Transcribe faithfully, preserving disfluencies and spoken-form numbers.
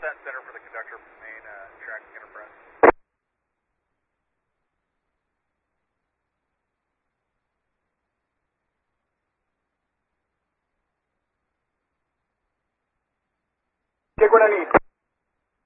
set center for the conductor main uh, track enterprise. Take what I need.